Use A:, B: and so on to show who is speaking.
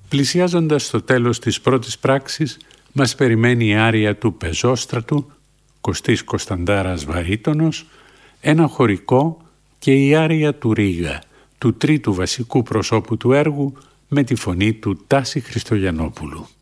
A: Πλησιάζοντας στο τέλος της πρώτης πράξης, μας περιμένει η άρια του Πεζόστρατου, Κωστής Κωνσταντάρας βαρύτονος, ένα χωρικό και η άρια του Ρίγα, του τρίτου βασικού προσώπου του έργου, με τη φωνή του Τάση Χριστογιαννόπουλου.